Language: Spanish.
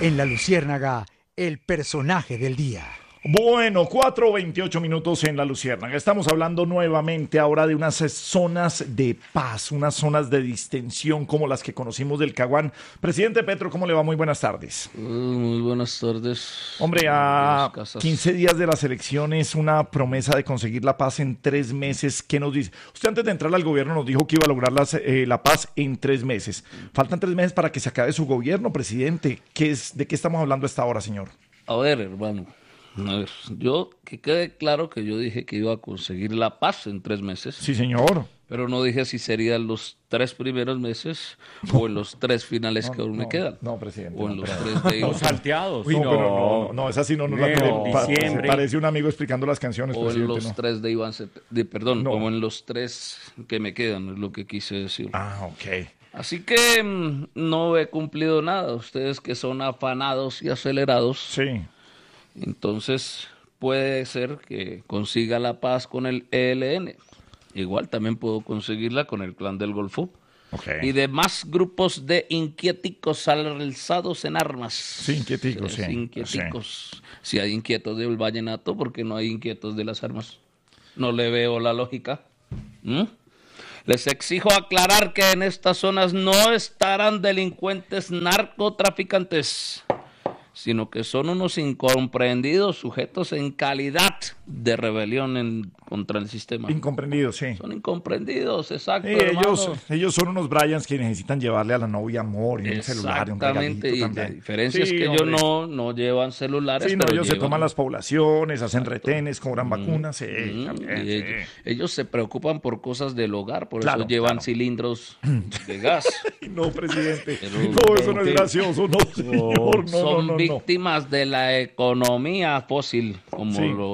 En La Luciérnaga, el personaje del día. Bueno, 4:28 en La Luciérnaga. Estamos hablando nuevamente ahora de unas zonas de paz, unas zonas de distensión como las que conocimos del Caguán. Presidente Petro, ¿cómo le va? Muy buenas tardes. Muy buenas tardes. Hombre, a 15 días de las elecciones, una promesa de conseguir la paz en 3 meses. ¿Qué nos dice? Usted antes de entrar al gobierno nos dijo que iba a lograr la paz en 3 meses. Faltan 3 meses para que se acabe su gobierno, presidente. ¿De qué estamos hablando hasta ahora, señor? A ver, hermano. A ver, que quede claro que yo dije que iba a conseguir la paz en 3 meses. Sí, señor. Pero no dije si serían los 3 primeros meses o en los 3 finales que aún me quedan. No, presidente. O en los 3 de Los salteados. Uy, no, esa sí no nos la diciembre. parece un amigo explicando las canciones, o en presidente. los 3 de Iván perdón, No. o en los 3 que me quedan, es lo que quise decir. Ok. Así que no he cumplido nada. Ustedes que son afanados y acelerados. Sí. Entonces puede ser que consiga la paz con el ELN. Igual también puedo conseguirla con el Clan del Golfo. Okay. Y demás grupos de inquieticos alzados en armas. Sí, inquieticos, sí. Inquieticos. Sí. Si hay inquietos del vallenato, ¿por qué no hay inquietos de las armas? No le veo la lógica. Les exijo aclarar que en estas zonas no estarán delincuentes narcotraficantes, sino que son unos incomprendidos sujetos en calidad de rebelión contra el sistema. Incomprendidos, sí. Son incomprendidos, exacto. Ellos son unos Bryans que necesitan llevarle a la novia amor y un celular y un regalito y también. la diferencia es que ellos no llevan celulares. Sí, pero ellos se toman las poblaciones, hacen retenes, cobran vacunas. Sí, también, ellos se preocupan por cosas del hogar, por Claro, eso llevan claro. cilindros de gas. No, presidente. Pero- No, eso no es gracioso. No, señor. Son víctimas de la economía fósil, como Sí. lo